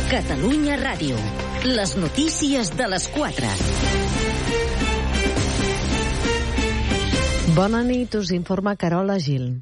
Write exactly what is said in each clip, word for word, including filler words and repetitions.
Catalunya Ràdio. Les notícies de les quatre. Bona nit, us informa Carola Gil.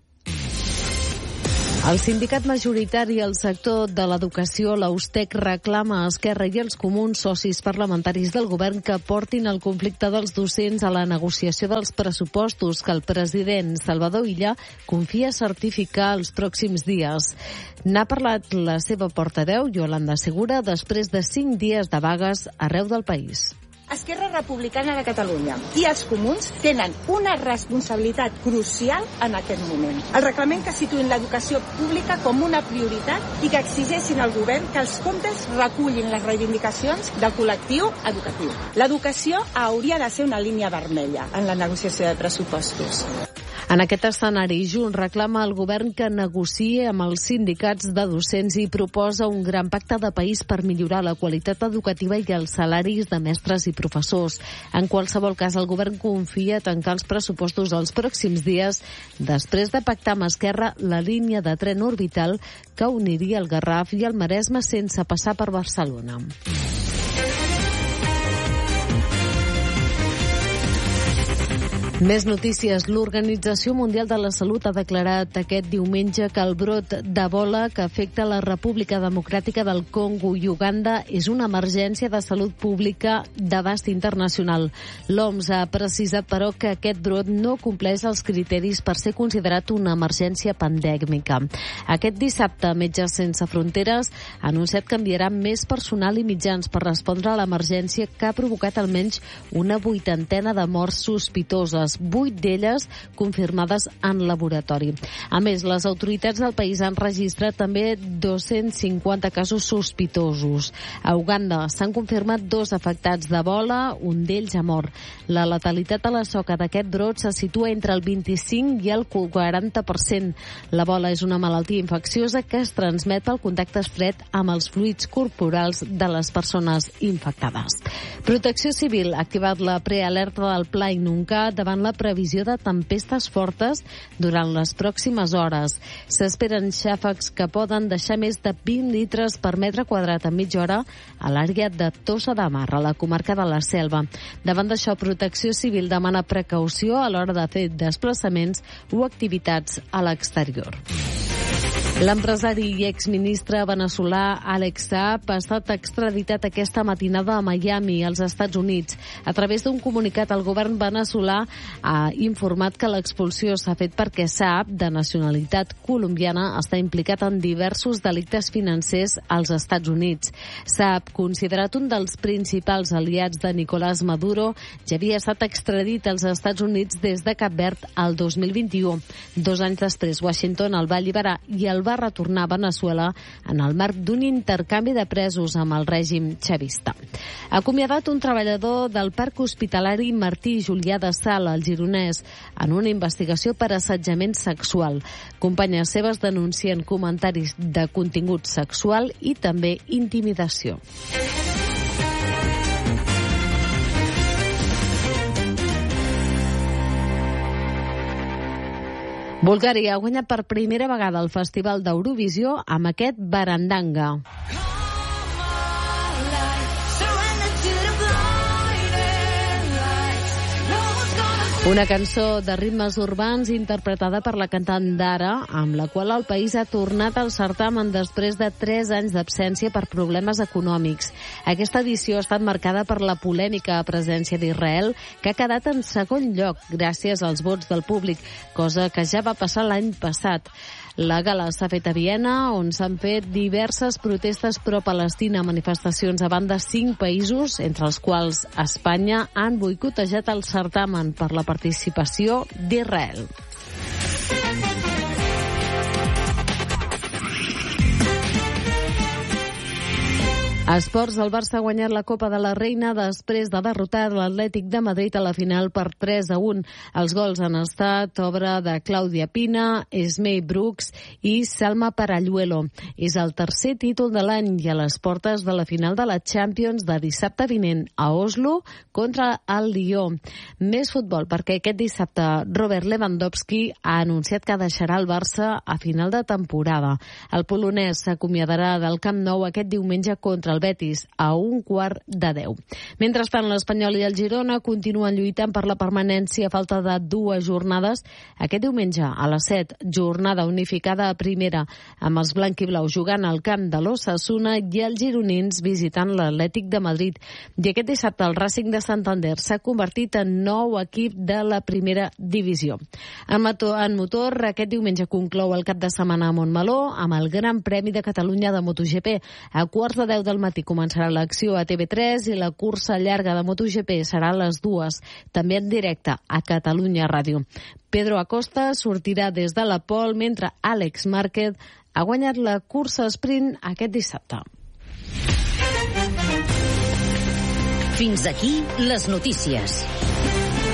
El sindicat majoritari al sector de l'educació, l'Austec, reclama a Esquerra i els comuns, socis parlamentaris del govern, que portin el conflicte dels docents a la negociació dels pressupostos que el president Salvador Illa confia certificar els pròxims dies. N'ha parlat la seva portaveu, Yolanda Segura, després de cinc dies de vagues arreu del país. Esquerra Republicana de Catalunya i els comuns tenen una responsabilitat crucial en aquest moment. El reglament que situïn l'educació pública com una prioritat i que exigeixin al govern que els comptes recullin les reivindicacions del col·lectiu educatiu. L'educació hauria de ser una línia vermella en la negociació de pressupostos. En aquest escenari, Junts reclama al govern que negociï amb els sindicats de docents i proposa un gran pacte de país per millorar la qualitat educativa i els salaris de mestres i professors. En qualsevol cas, el govern confia tancar els pressupostos els pròxims dies després de pactar amb Esquerra la línia de tren orbital que uniria el Garraf i el Maresme sense passar per Barcelona. Més notícies. L'Organització Mundial de la Salut ha declarat aquest diumenge que el brot d'Ebola que afecta la República Democràtica del Congo i Uganda és una emergència de salut pública d'abast internacional. L'O M S ha precisat, però, que aquest brot no compleix els criteris per ser considerat una emergència pandèmica. Aquest dissabte, Metges Sense Fronteres ha anunciat que enviarà més personal i mitjans per respondre a l'emergència que ha provocat almenys una vuitantena de morts sospitoses, vuit d'elles confirmades en laboratori. A més, les autoritats del país han registrat també dos-cents cinquanta casos sospitosos. A Uganda s'han confirmat dos afectats d'Ebola, un d'ells ha mort. La letalitat a la soca d'aquest brot se situa entre el vint-i-cinc i el quaranta per cent. L'Ebola és una malaltia infecciosa que es transmet pel contacte estret amb els fluids corporals de les persones infectades. Protecció Civil ha activat la prealerta del Pla Inunca davant la previsió de tempestes fortes durant les pròximes hores. S'esperen xàfecs que poden deixar més de vint litres per metre quadrat en mitja hora a l'àrea de Tossa de Mar, a la comarca de la Selva. Davant d'això, Protecció Civil demana precaució a l'hora de fer desplaçaments o activitats a l'exterior. L'empresari i exministre veneçolà Alex Saab ha estat extraditat aquesta matinada a Miami, als Estats Units. A través d'un comunicat, el govern veneçolà ha informat que l'expulsió s'ha fet perquè Saab, de nacionalitat colombiana, està implicat en diversos delictes financers als Estats Units. Saab, considerat un dels principals aliats de Nicolás Maduro, ja havia estat extradit als Estats Units des de Cap Verd el dos mil vint-i-u. Dos anys després, Washington el va alliberar i el va retornar a Veneçuela en el marc d'un intercanvi de presos amb el règim xavista. Ha acomiadat un treballador del Parc Hospitalari Martí Julià de Sal, al Gironès, en una investigació per assetjament sexual. Companyes seves denuncien comentaris de contingut sexual i també intimidació. Bulgària ha guanyat per primera vegada el Festival d'Eurovisió amb aquest Barandanga. Una cançó de ritmes urbans interpretada per la cantant Dara, amb la qual el país ha tornat al certamen després de tres anys d'absència per problemes econòmics. Aquesta edició ha estat marcada per la polèmica presència d'Israel, que ha quedat en segon lloc gràcies als vots del públic, cosa que ja va passar l'any passat. La gala s'ha fet a Viena, on s'han fet diverses protestes pro-Palestina, manifestacions a banda cinc països, entre els quals Espanya, han boicotejat el certamen per la participació d'Israel. A esports, el Barça ha guanyat la Copa de la Reina després de derrotar l'Atlètic de Madrid a la final per tres a un. Els gols han estat obra de Clàudia Pina, Esmei Brooks i Salma Paralluelo. És el tercer títol de l'any i a les portes de la final de la Champions de dissabte vinent a Oslo contra el Lió. Més futbol, perquè aquest dissabte Robert Lewandowski ha anunciat que deixarà el Barça a final de temporada. El polonès s'acomiadarà del Camp Nou aquest diumenge contra el Betis a un quart de deu. Mentrestant, l'Espanyol i el Girona continuen lluitant per la permanència a falta de dues jornades. Aquest diumenge a les set, jornada unificada a primera, amb els blanquiblaus jugant al camp de l'Osasuna i els gironins visitant l'Atlètic de Madrid. I aquest dissabte el Racing de Santander s'ha convertit en nou equip de la primera divisió. En motor, en motor, aquest diumenge conclou el cap de setmana a Montmeló amb el Gran Premi de Catalunya de MotoGP. A quarts de deu del matí començarà l'acció a T V tres i la cursa llarga de MotoGP serà a les dues, també en directe a Catalunya Ràdio. Pedro Acosta sortirà des de la pole, mentre Àlex Márquez ha guanyat la cursa sprint aquest dissabte. Fins aquí les notícies.